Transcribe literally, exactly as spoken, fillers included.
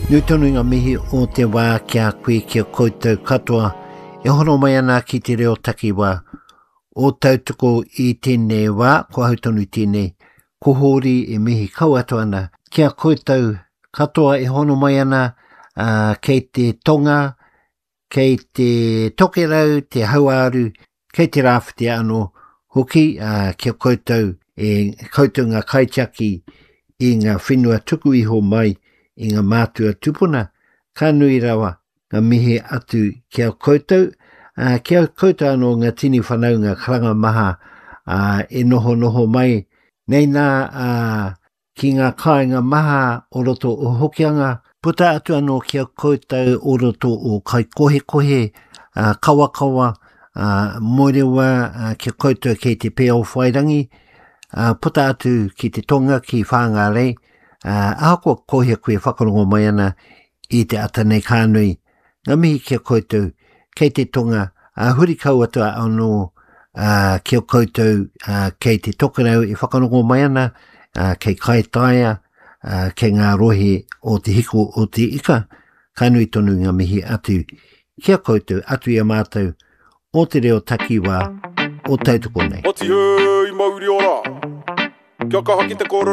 Nui tonu ngā mihi o te wā kia koe kia koutou katoa. E hono mai ana ki te reo taki wā. O tautoko i tēnei wā, ko hautonu tēnei, ko hori e mihi kauato ana. Kia koutou katoa e hono mai ana uh, kei te tonga, kei te tokerau, te hauaru, kei te rāwhiti anō hoki, uh, kia koutou e koutou ngā kaitiaki i ngā whenua tuku iho mai, i ngā mātua tupuna, ka nui rawa, ngā mihi atu kia koutou, uh, kia koutou anō ngā tini whanau ngā karanga maha, uh, e noho noho mai, nei nā uh, ki ngā kāinga maha o roto o hokianga, puta atu anō kia koutou o roto o kai kohe kohe, uh, kawa kawa, uh, moerewa uh, kia koutou kei te peo whairangi, uh, puta atu ki te tonga ki whāngā rei, Uh, ahako kohia koe whakarongo mai ana i te atanei kānui. Ngā mihi kia koutou, kei te tonga, uh, huri kauatua anō uh, kia koutou, uh, kei te tokerau i whakarongo mai ana, uh, kei kai taia, uh, kei ngā rohe o te hiko o te ika, kānui tonu ngā mihi atu. Kia koutou, atu ia mātou, o te reo takiwā, o tautoko nei. Oti hei, mauri ora, kia ka haki te kōrero.